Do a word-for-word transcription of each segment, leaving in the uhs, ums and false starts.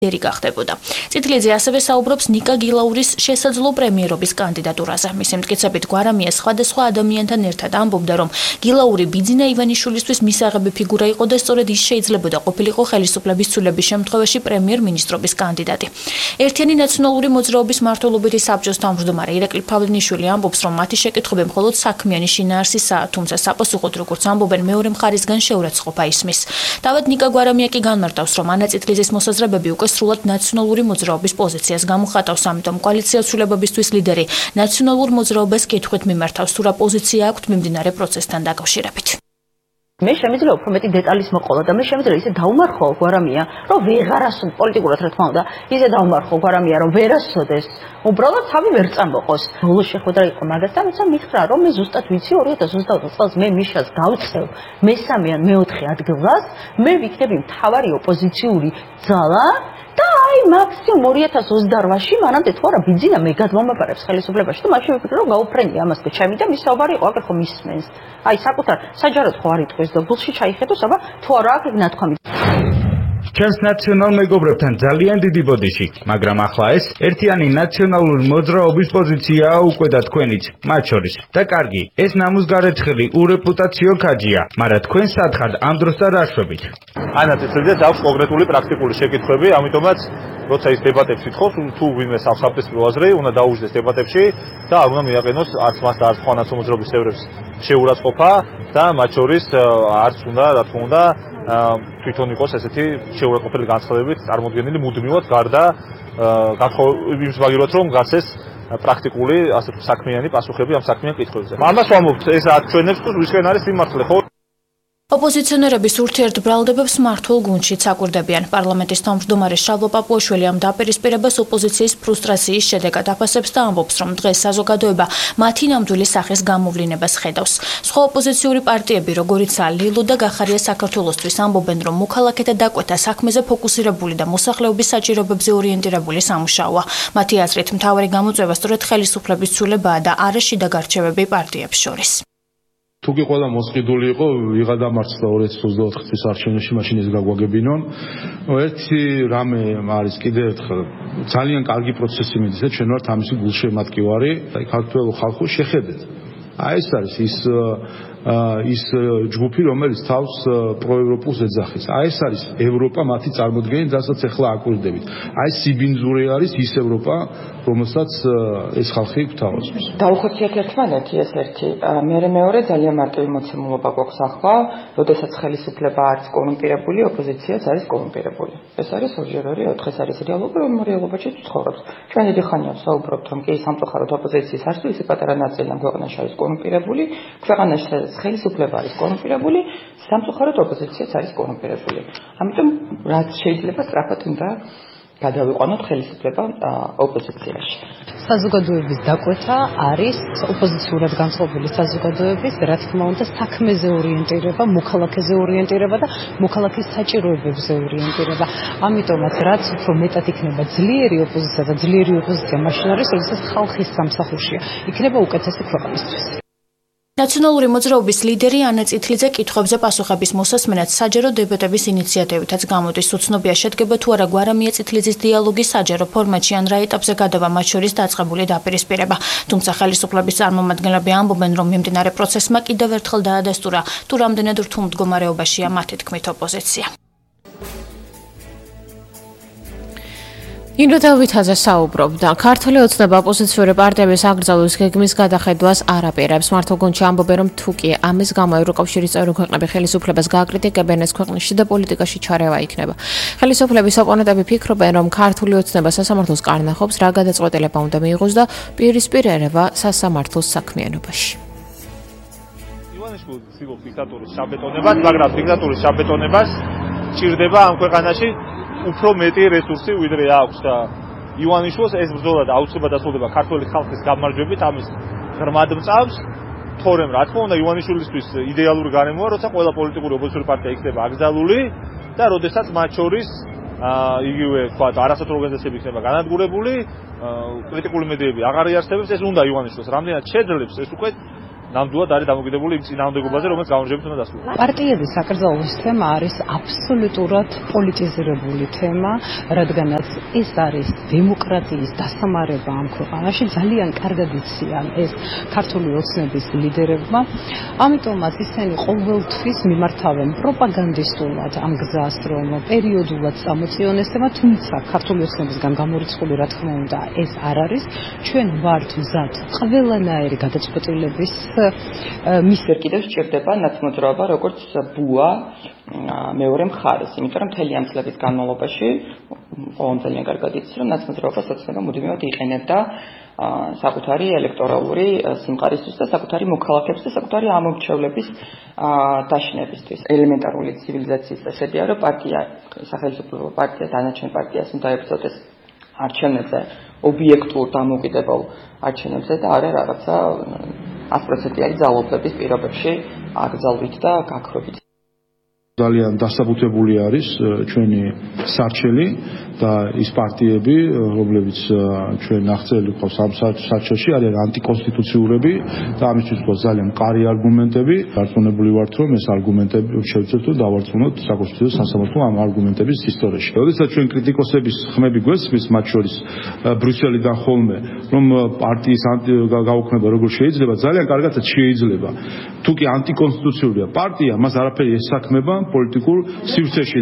ერი გახდებოდა. წითლიძე ასევე საუბრობს ნიკა გილაურის შესაძლო პრემიერობის კანდიდატურაზე. მისი მტკიცებით გვარამია სხვადასხვა ადამიანთან ერთად ამბობდა, რომ გილაური ბიძინა ივანიშვილისთვის მისაღები ფიგურა იყო და სწორედ ის შეიძლებოდა ყოფილიყო ხელისუფლების ცვლილების შემთხვევაში პრემიერ-მინისტრობის კანდიდატი. ერთიანი ნაციონალური მოძრაობის მმართველობითი საბჭოს თავმჯდომარე ირაკლი ფავლნიშვილი ამბობს, რომ მათი შეკითხვები მხოლოდ საქმიანი შინაარსისაა, თუმცა საპასუხოდ როგორც ამბობენ, მეორე მხარისგან შეურაცხყოფა ისმის. დავით ნიკა გვარამია კი განმარტავს, რომ ანა წითლიძის მოსაზრებები უკვე სრულად ნაციონალური მოძრაობის პოზიციას გამოხატავს, ამიტომ კოალიცია ცვლილებებისთვის ლიდერი ნაციონალურ მოძრაობას კითხვით მიმართავს, თუ რა პოზიცია აქვთ მიმდინარე პროცესთან დაკავშირებით. მე შემიძლია უფრო მეტი დეტალის მოყოლა და მე შემიძლია ისე დაუმარხო გვარამია, რომ ვეღარასო პოლიტიკურად რა თქმა უნდა, ისე დაუმარხო გვარამია, რომ ვერასოდეს უბრალოდ თავი ვერ წამოყოს. ბოლოს შეხვედრა იყო მაგასთან, თუმცა მითხრა, რომ მე ზუსტად ვიცი ორი ათას ოცდაოთხ წელს მე მიშას გავწევ მესამე ან მეოთხე ადგილას, მე ვიქნები მთავარი ოპოზიციური ძალა და აი მაქსიმუმ ორი ათას ოცდაოთხში მანამდე თუ არა ბიძინა მე გადმომაბარებს ხელისუფლებაში და მაშინ ვიფიქრე რომ გავუფრენი ამას და ჩემი და მის საუბარი იყო აკეთო მისმენს. აი საკუთარ საჯაროდ ხო არ იტყვის და გულში ჩაიხედოს, აბა თუ არა აქვს ნათქვამი. ჩვენს ნაციონალ მეგობრებთან ძალიან დიდი ბოდიში, მაგრამ ახლა ეს ერთიანი ნაციონალური მოძრაობის პოზიციაა უკვე და თქვენიც, მათ შორის. და კარგი, ეს ნამუსგარეცხელი ურეპუტაციო ქაჯია, მაგრამ თქვენ სათხართ ამ დროს და რაშვებით. ანა წითლიძეს აქვს კონკრეტული პრაქტიკული შეკითხვები, ამიტომაც როცა ის დებატებში თხოვს, თუ ვინმე საპრეზიდენტო აზრი, უნდა დაუჯდეს დებატებში და არ უნდა მიაყენოს არც მას და არც სხვა ნაციონალური მოძრაობის წევრებს შეურაცხყოფა და მათ შორის არც უნდა, რა თქმა უნდა, თვითონ იყოს ესეთი შეურაცხყოფელი განცხადებებით წარმოდგენილი მუდმივად გარდა იმის მაგალითად რომ გასცეს პრაქტიკული ასე საქმიანი პასუხები ამ საქმიან კითხვებზე. ამას ვამბობთ, ეს აჩვენებს თუ ვისკენ არის სიმართლე, ხო? ოპოზიციონერების ურთიერთბრალდებებს მმართველ გუნდში წაკვირდებიან. პარლამენტის თავმჯდომარე შალვა პაპუაშვილი ამ დაპირისპირებას ოპოზიციის ფრუსტრაციის შედეგად აფასებს და ამბობს, რომ დღეს საზოგადოება მათი ნამდვილი სახის გამოვლინებას ხედავს. სხვა ოპოზიციური პარტიები, როგორიცაა ლილო და გახარია საქართველოსთვის, ამბობენ, რომ მოქალაქეთა დაკვეთა საქმეზე ფოკუსირებული და მოსახლეობის საჭიროებებზე ორიენტირებული სამუშაოა. მათი აზრით, მთავარი გამოწვევა სწორედ ხელისუფლების ცვლილებაა და არა შიდა გარჩევები პარტიებს შორის. თუ კი ყველა მოსყიდული იყო, ვიღა დამარცხდა ორი ათას ოცდაოთხ წლის არჩევნებში, მაშინ ეს გაგვაგებინონ. ერთი რამე არის კიდევ ერთხელ ძალიან კარგი პროცესი მიდის და ჩვენ ვართ ამისი გულშემატკივარი, აი ქართველ ხალხო შეხედეთ. აი ეს არის ის ის ჯგუფი, რომელიც თავს პროევროპულს ეძახის. აი ეს არის ევროპა, მათი წარმოდგენით, რასაც ახლა აკვირდებით. აი სიბინძური არის ის ევროპა, რომელსაც ეს ხალხი გვთავაზობს. დაუხოციათ ერთმანეთი ეს ერთი. მერე მეორე ძალიან მარტივი მოცემულობა გვაქვს ახლა, როდესაც ხელისუფლება არის კორუმპირებული, ოპოზიციაც არის კორუმპირებული. ეს არის ორჯერ ორი ოთხი, ეს არის რეალობა, რომ რეალობაში ცხოვრობს. ჩვენ დიდი ხანია ვსაუბრობთ, რომ კი სამწუხაროდ ოპოზიციის არც ისე პატარა ნაწილი ამ ქვეყანაში არის კორუმპირებული, ქვეყანაში ხელისუფლება არის კორუმპირებული, სამწუხაროდ ოპოზიციაც არის კორუმპირებული. ამიტომ რაც შეიძლება სწრაფად უნდა გადავიყვანოთ ხელისუფლება ოპოზიციაში. საზოგადოების დაკვეთა არის ოპოზიციურად განწყობილი საზოგადოების, რა თქმა უნდა, საქმეზე ორიენტირება, მოქალაქეზე ორიენტირება და მოქალაქის საჭიროებებზე ორიენტირება. ამიტომაც რაც უფრო მეტად იქნება ძლიერი ოპოზიცია და ძლიერი ოპოზიცია მაშინ არის, როდესაც ხალხის სამსახურშია, იქნება უკეთესი ქვეყნისთვის. ნაციონალური მოძრაობის ლიდერი ანა წითლიძე კითხვებზე პასუხების მოსასმენად საჯარო დებატების ინიციატივითაც გამოდის. უცნობია შედგება თუ არა გვარამია წითლიძის დიალოგი საჯარო ფორმატში ან რა ეტაპზე გადავა მათ შორის დაწყებული დაპირისპირება. თუმცა ხელისუფლების წარმომადგენლები ამბობენ, რომ მიმდინარე პროცესმა კიდევ ერთხელ დაადასტურა, თუ რამდენად რთულ მდგომარეობაშია მათი თქმით ოპოზიცია. ინდო დავითაძე საუბრობდა, ქართული ოცნება ოპოზიციური პარტიების აკრძალვის გეგმის გადახედვას არ აპირებს. მართლ გუნდში ამბობენ, რომ თუ კი ამის გამო ევროკავშირის წევრი ქვეყნები ხელისუფლებას გააკრიტიკებენ, ეს ქვეყნის შიდა პოლიტიკაში ჩარევა იქნება. ხელისუფლების ოპონენტები ფიქრობენ, რომ ქართული ოცნება სასამართლოს კარნახობს, რა გადაწყვეტილება უნდა მიიღოს და პირისპირ ერევა სასამართლოს საქმიანობაში. ივანიშვილს ცდილობს დიქტატურის შაბეტონებას, მაგრამ დიქტატურის შაბეტონებას ჭირდება ამ ქვეყანაში უფრო მეტი რესურსი ვიდრე აქვს და ივანიშვილს ეს ბრძოლა და აუცილებლად დასრულდება ქართული ხალხის გამარჯვებით, ამის ღრმად მწავს. თორემ რა თქმა უნდა ივანიშვილისთვის იდეალური გარემოა, როცა ყველა პოლიტიკური ოპოზიციური პარტია იქნება აკრძალული და როდესაც მათ შორის იგივე თქვა არასოციალური ორგანიზაციები იქნება განადგურებული, კრიტიკული მედიები აღარ იარსებებს, ეს უნდა ივანიშვილს რამდენად შეძლებს ეს უკვე ნამდვილად არის დამოკიდებული იმ წინააღმდეგობაზე, რომელიც გამარჯვებით უნდა დასრულდეს. პარტიების საკრძალვის თემა არის აბსოლუტურად პოლიტიზირებული თემა, რადგანაც ეს არის დემოკრატიის დასამარება ამ ქვეყანაში, ძალიან კარგად იციან ეს ქართული ოცნების ლიდერებმა. ამიტომაც ისინი ყოველთვის მიმართავენ პროპაგანდისტულად ამ გზას, რომ პერიოდულად წამოწიონესება, თუმცა ქართული ოცნებისგან გამორიცხული, რა თქმა უნდა, ეს არ არის. ჩვენ ვართ მზად ყველანაირი გადაწყვეტილების მისერ კიდევ სჭირდება ნაცმოძრაობა როგორც ბუა მეორე მხარეს, იმიტომ რომ მთელი ამ წლების განმავლობაში ყოველ ძალიან კარგად იცის, რომ ნაცმოძრაობას ოცნება მუდმივად იყენებდა საკუთარი ელექტორალური სიმყარისთვის და საკუთარი მოქალაქეების და საკუთარი ამომრჩევლების დაშინებისთვის. ელემენტარული ცივილიზაციის წესებია, რომ პარტია, სახელმწიფო პარტია დანარჩენ პარტიას უნდა ებრძოდეს არჩევნებზე ობიექტურ დამოუკიდებელ არჩევნებზე და არა რაღაცა ათი პროცენტიანი ძალაუფლების პირობებში აკრძალვით და გაქრობით. ძალიან დასაბუთებული არის ჩვენი სარჩელი და ის პარტიები, რომლებიც ჩვენ აღწერილი გვყავს ამ სარჩელში, არიან ანტიკონსტიტუციურები და ამისთვის გვყავს ძალიან მყარი არგუმენტები. დარწმუნებული ვართ, რომ ეს არგუმენტები შევცვლით და დავარწმუნოთ საკონსტიტუციო სასამართლო ამ არგუმენტების ისტორიაში. როდესაც ჩვენ კრიტიკოსების ხმები გვესმის, მათ შორის ბრიუსელიდან ხოლმე, რომ პარტიის გაუქმება როგორ შეიძლება, ძალიან კარგადაც შეიძლება. თუ კი ანტიკონსტიტუციურია პარტია, მას არაფერი ესაქმება პოლიტიკურ სივრცეში.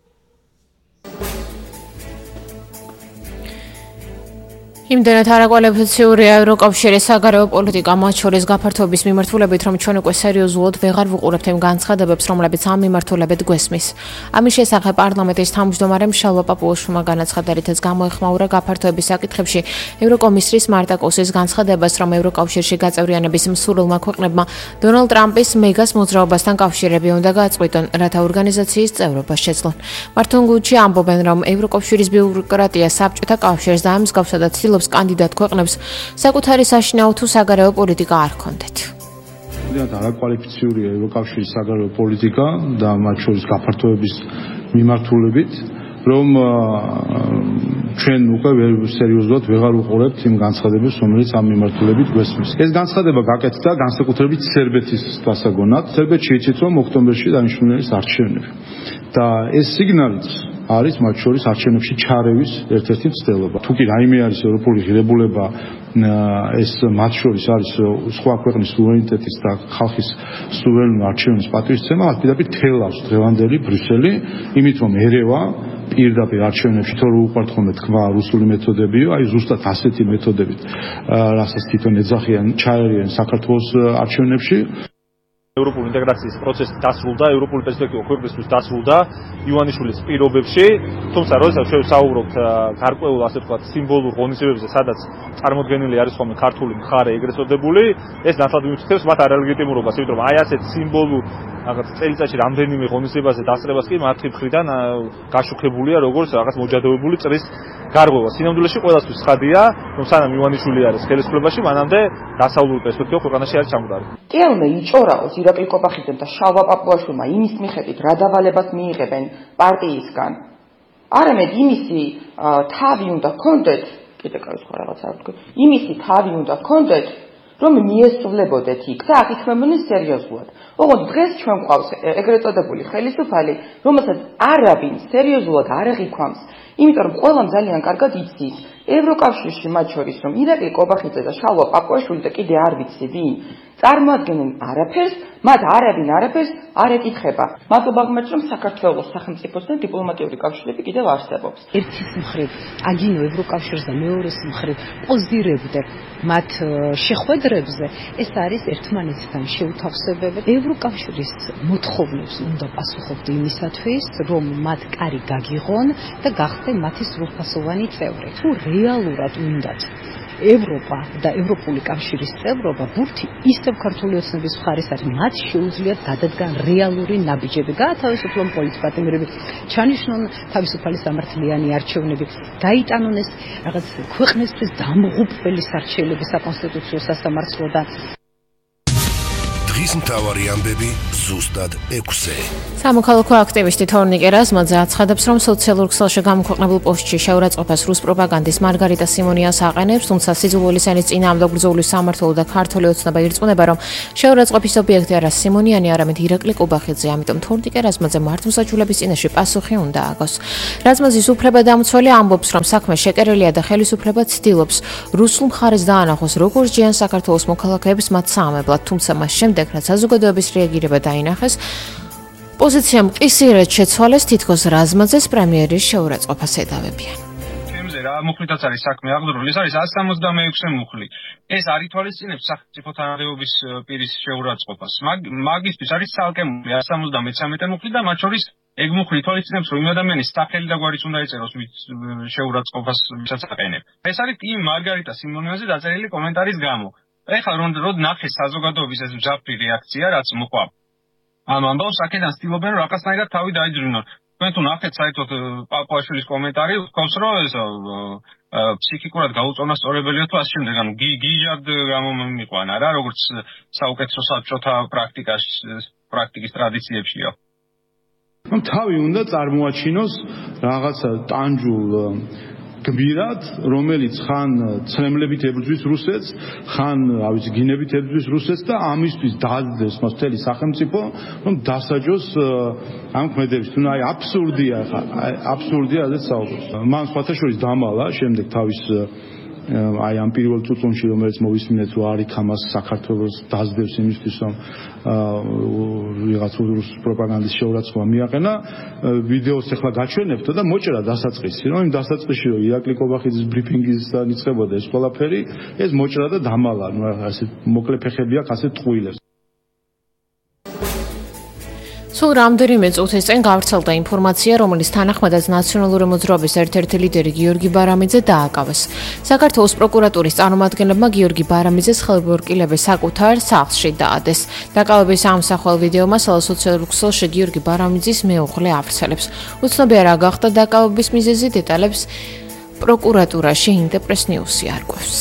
იმდენად არაკვალიფიციური ევროკავშირის საგარეო პოლიტიკა, მათ შორის გაფართოების მიმართულებით, რომ ჩვენ უკვე სერიოზულად ვეღარ ვუყურებთ იმ განცხადებებს, რომლებიც ამ მიმართულებით გვესმის. ამის შესახებ პარლამენტის თავმჯდომარემ შალვა პაპუაშვილმა განაცხადა, რითაც გამოეხმაურა გაფართოების საკითხებში ევროკომისრის მარტა კოსის განცხადებას, რომ ევროკავშირში გაწევრიანების მსურველმა ქვეყნებმა დონალდ ტრამპის მეგას მოძრაობასთან კავშირები უნდა გააწყვიტონ, რათა ორგანიზაციის წევრობა შეძლონ. მართონ გუჩი ამბობენ, რომ ევროკავშირის ბიუროკრატია საბჭოთა კავშირს დაემსგავსა და ცდილობს კანდიდატ ქვეყნებს საკუთარი საშინაო თუ საგარეო პოლიტიკა არ ჰქონდეთ. ძალიან არაკვალიფიციური ევროკავშირის საგარეო პოლიტიკა და მათ შორის გაფართოების მიმართულებით, რომ ჩვენ უკვე სერიოზულად ვეღარ ვუყურებთ იმ განცხადებებს, რომელიც ამ მიმართულებით გვესმის. ეს განცხადება გაკეთდა განსაკუთრებით სერბეთის დასაგონად. სერბეთში იცით, რომ ოქტომბერში დანიშნული არის არჩევნები და ეს სიგნალიც არის მათ შორის არჩევნებში ჩარევის ერთ-ერთი მცდელობა. თუ კი რაიმე არის ევროპული ღირებულება, ეს მათ შორის არის სხვა ქვეყნის სუვერენიტეტის და ხალხის სუვერენული არჩევნის პატივისცემა, მათ პირდაპირ თელავს დღევანდელი ბრიუსელი, იმით რომ ერევა პირდაპირ არჩევნებში თორე უყვართ ხოლმე თქვა რუსული მეთოდებიო, აი ზუსტად ასეთი მეთოდებით, რასაც თვითონ ეძახიან, ჩაერიან საქართველოს არჩევნებში. ევროპული ინტეგრაციის პროცესი დასრულდა, ევროპული პერსპექტივა ქვეყნისთვის დასრულდა ივანიშვილის პირობებში, თუმცა როდესაც ჩვენ ვსაუბრობთ გარკვეულ, ასე ვთქვათ, სიმბოლურ ღონისძიებებზე, სადაც წარმოდგენილი არის ხოლმე ქართული მხარე ეგრეთ წოდებული, ეს ნათლად მივცემს მათ არალეგიტიმურობას, იმიტომ რომ აი ასეთ სიმბოლურ რაღაც წელიწადში რამდენიმე ღონისძიებაზე დასწრებას კი მათი მხრიდან გაშუქებულია როგორც რაღაც მოჯადოებული წრის გარღვევა. სინამდვილეში ყველასთვის ცხადია, რომ სანამ ივანიშვილი არის ხელისუფლებაში, მანამდე დასავლური პერსპექტივა ქვეყანაში არის ჩამდგარი. ტიალმა იჭორაოს ირაკლი კობახიძემ და შალვა პაპუაშვილმა იმის მიხედვით რა დავალებას მიიღებენ პარტიისგან. არამედ იმისი თავი უნდა ჰქონდეთ, კიდე კაი სხვა რაღაცა ვთქვი, იმისი თავი უნდა ჰქონდეთ, რომ მიესწვლებოდეთ იქ და აკითხებოდნენ სერიოზულად. ოღონდ დღეს ჩვენ გვყავს ეგრეთ წოდებული ხელისუფალი, რომელსაც არავინ სერიოზულად არ აღიქვამს, იმიტომ რომ ყველამ ძალიან კარგად იცის ევროკავშირში მათ შორის, რომ ირაკლი კობახიძე და შალვა პაპუაშვილი და კიდე არ ვიცი ვინ წარმოადგენენ არაფერს, მათ არავინ არაფერს არ ეკითხება. მადლობა ღმერთს, რომ საქართველოს სახელმწიფოსთან დიპლომატიური კავშირები კიდევ არსებობს. ერთის მხრივ აგინო ევროკავშირს და მეორეს მხრივ პოზირებდე მათ შეხვედრებზე, ეს არის ერთმანეთთან შეუთავსებები. ევროკავშირის მოთხოვნებს უნდა პასუხობდე იმისათვის, რომ მათ კარი გაგიღონ და გახდნენ მათი სრულფასოვანი წევრი. თუ რეალურად უნდათ ევროპა და ევროპული კავშირის წევრობა, ბურთი ისევ ქართული ოცნების მხარეს არის, მათ შეუძლიათ გადადგან რეალური ნაბიჯები, გაათავისუფლონ პოლიტპატიმრები, ჩანიშნონ თავისუფალი სამართლიანი არჩევნები, გაიტანონ ეს რაღაც ქვეყნისთვის დამღუპველი სარჩელები საკონსტიტუციო სასამართლოდან. ღვთისმთავარი ამბები ზუსტად ექვსზე. სამოქალაქო აქტივისტი თორნიკე რაზმაძე აცხადებს, რომ სოციალურ ქსელში გამოქვეყნებულ პოსტში შეურაცხყოფას რუს პროპაგანდის მარგარიტა სიმონიანს აყენებს, თუმცა სიძულვილის ენის წინააღმდეგ ბრძოლის სამმართველო და ქართული ოცნება ირწმუნება, რომ შეურაცხყოფის ობიექტი არა სიმონიანი, არამედ ირაკლი კუბახიძე, ამიტომ თორნიკე რაზმაძე მართლმსაჯულების წინაშე პასუხი უნდა აგოს. რაზმაძის უფლებადამცველი ამბობს, რომ საქმე შეკერილია და ხელისუფლება ცდილობს რუსულ მხარეს დაანახოს, როგორ ჯიან საქართველოს მოქალაქეებს მათ საამებლად, თუმცა მას შემდეგ, რაც საზოგადოების რეაგირება დაინახეს, პოზიცია მყისიერად შეცვალეს, თითქოს რაზმაძეს პრემიერის შეურაცხყოფას ედავებიან. თემზე რა მუხლითაც არის საქმე აღძრული, ეს არის εκατს სამოცდამეექვსე მუხლი. ეს არ ითვალისწინებს სახელმწიფო თანამდებობის პირის შეურაცხყოფას. მაგისთვის არის ცალკე მუხლი εκατს სამოცდამეცამეტე მუხლი და მათ შორის ეგ მუხლი ითვალისწინებს, რომ იმ ადამიანის სახელი და გვარიც უნდა ეწეროს, ვინც შეურაცხყოფას ვისაც აყენებ. ეს არის კი მარგარიტა სიმონიანზე დაწერილი კომენტარის გამო. ეხლა რომ ნახე საზოგადოების ეს მძაფრი რეაქცია, რაც მოყვა ამ ამბავს, აქედან ცდილობენ რაღაცნაირად თავი დაიძრუნონ. თქვენ თუ ნახეთ საერთოდ პაპუაშვილის კომენტარი, თქვენს რომ ეს ფსიქიკურად გაუწონასწორებელია თუ ასე შემდეგ, ანუ გიჟად გამომიყვანა რა, როგორც საუკეთესო საბჭოთა პრაქტიკაში, პრაქტიკის ტრადიციებშია. თავი უნდა წარმოაჩინოს რაღაცა ტანჯულ გმირად, რომელიც ხან ცრემლებით ებრძვის რუსეთს, ხან, რა ვიცი, გინებით ებრძვის რუსეთს და ამისთვის დააძლევს მას მთელი სახელმწიფო, რომ დასაჯოს ამ ქმედების. თუნდაც აი აბსურდია ხა, აბსურდია ასეც საუბრობს. მან სხვათა შორის დამალა შემდეგ თავის აი ამ პირველ წუწუნში, რომელიც მოვისმინეთ, რომ არ იქამას საქართველოს დაძდევს იმისთვის, რომ ვიღაც რუს პროპაგანდის შეურაცხყოფა მიაყენა, ვიდეოს ახლა გაჩვენებთ და მოჭრა დასაწყისი, რომ იმ დასაწყისში რომ ირაკლი კობახიძის ბრიფინგისთან იწყებოდა ეს ყველაფერი, ეს მოჭრა და დამალა, ნუ ასე მოკლე ფეხები აქვს, ასე ტყუილებს. სულ რამდენიმე წუთის წინ გავრცელდა ინფორმაცია, რომელიც თანახმადაც ნაციონალური მოძრაობის ერთ-ერთი ლიდერი გიორგი ბარამიძე დააკავეს. საქართველოს პროკურატურის წარმომადგენლებმა გიორგი ბარამიძეს ხელბორკილების საკუთარ სახლში დაადეს. დაკავების ამსახველ ვიდეო მასალა სოციალურ ქსელში გიორგი ბარამიძის მეუღლე ავრცელებს. უცნობია რა გახდა დაკავების მიზეზი, დეტალებს პროკურატურაში ინტერპრეს ნიუსი არკვევს.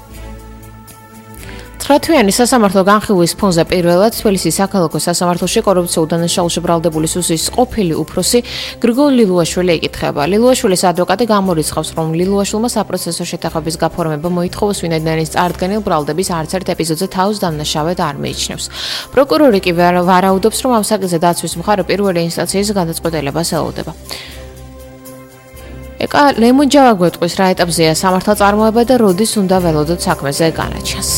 ცხრათვიანი სასამართლო განხილვის ფონზე პირველად თბილისის საქალაქო სასამართლოში კორუფციულ დანაშაულში ბრალდებული სუსის ყოფილი უფროსი გრიგოლ ლილუაშვილი ეკითხება. ლილუაშვილის ადვოკატი გამორიცხავს, რომ ლილუაშვილმა საპროცესო შეთანხმების გაფორმება მოითხოვოს, ვინაიდან ის წარდგენილ ბრალდების არც ერთ ეპიზოდზე თავს დამნაშავედ არ მიიჩნევს. პროკურორი კი ვარაუდობს, რომ ამ საკითხზე დაცვის მხარე პირველი ინსტანციის გადაწყვეტილებას ელოდება. ეკა ლემონ ჯავაგვეტყვის რა ეტაპზეა სამართალწარმოება და როდის უნდა ველოდოთ საქმეზე განაჩენს.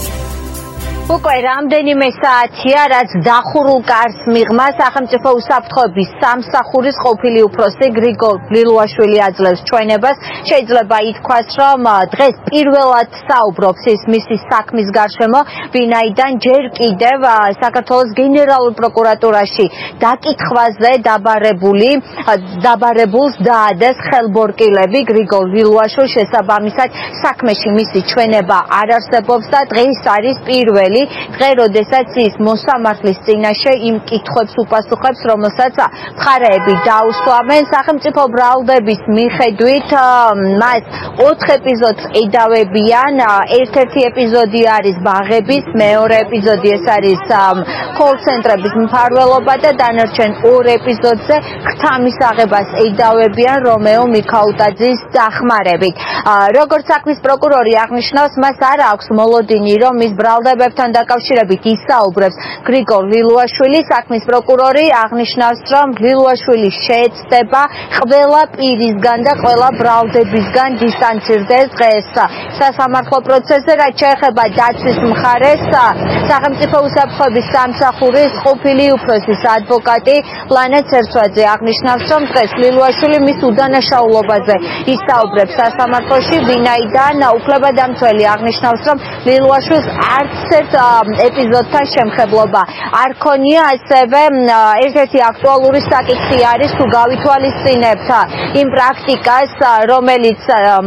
უკვე რამდენიმე საათია, რაც დახურულ კარს მიღმა სახელმწიფო უსაფრთხოების სამსახურის ყოფილი უფროსი გრიგოლ ლილუაშვილი აძლევს ჩვენებას. შეიძლება ითქვას, რომ დღეს პირველად საუბრობს ის მისი საქმის გარშემო, ვინაიდან ჯერ კიდევ საქართველოს გენერალურ პროკურატურაში დაკითხვაზე დაბარებული დაბარებულს დაადეს ხელბორკილები გრიგოლ ლილუაშვილს შესაბამისად საქმეში მისი ჩვენება არ არსებობს და დღეს არის პირველი დღე, როდესაც ის მოსამართლის წინაშე იმ კითხვებს უპასუხებს, რომელსაც მხარეები დაუსვამენ. სახელმწიფო ბრალდების მიხედვით მას ოთხ ეპიზოდს ედავებიან. ერთ-ერთი ეპიზოდი არის ბაღების, მეორე ეპიზოდი ეს არის კოლ-ცენტრების მფარველობა და დანარჩენ ორ ეპიზოდზე ქთამის აღებას ედავებიან რომეო მიქაუტაძის დახმარებით. როგორც საქმის პროკურორი აღნიშნავს, მას არ აქვს მოლოდინი, რომ ის ბრალდებებთან დაკავშირებით ისაუბრებს გრიგოლ ლილუაშვილი. საქმის პროკურორი აღნიშნავს, რომ ლილუაშვილი შეეცდება ყველა პირისგან და ყველა ბრალდებისგან დისტანცირდეს დღეს სასამართლო პროცესზე, რაც შეეხება დაცვის მხარეს. სახელმწიფო უსაფრთხოების სამსახურის ყოფილი უფროსის ადვოკატი ლანა ცერცვაძე აღნიშნავს, რომ დღეს ლილუაშვილი მის უდანაშაულობაზე ისაუბრებს სასამართლოში, ვინაიდან უფლებადამცველი აღნიშნავს, რომ ლილუაშვილს არც ერთ ეპიზოდთან შემხებლობა არ ქონია. ასევე ერთ-ერთი აქტუალური საკითხი არის, თუ გავითვალისწინებთ იმ პრაქტიკას, რომელიც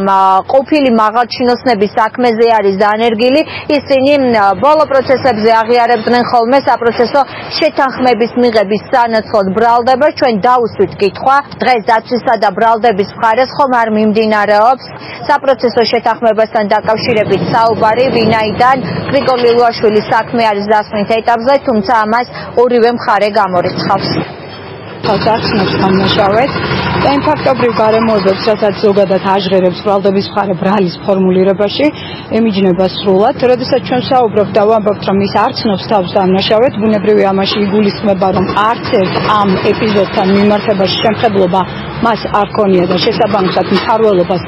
ყოფილი მაღალჩინოსნების საქმეზე არის დანერგილი, ისინი ბოლო პროცესებზე აღიარებდნენ ხოლმე საპროცესო შეთანხმების მიღების სანაცვლოდ ბრალდებას. ჩვენ დავუსვით კითხვა, დღეს დაცვისა და ბრალდების მხარეს ხომ არ მიმდინარეობს საპროცესო შეთანხმებასთან დაკავშირებით საუბარი, ვინაიდან გრიგოლ ლილუაშვილი გილაშვილის საქმე არის დასმით ეტაპზე, თუმცა ამას ორივე მხარე გამორიცხავს. თავს არცნობს დამნაშავეს და იმ ფაქტობრივ გარემოებებს, რასაც ზოგადად აჟღერებს ბრალდების მხარე ბრალის ფორმულირებაში, ემიჯნება სრულად. როდესაც ჩვენ საუბრობთ და ვამბობთ, რომ ის არცნობს თავს დამნაშავედ, ბუნებრივია ამაში იგულისხმება, რომ არც ერთ ამ ეპიზოდთან მიმართებაში შემხედლობა მას არ ქონია და შესაბამისად მფარველობას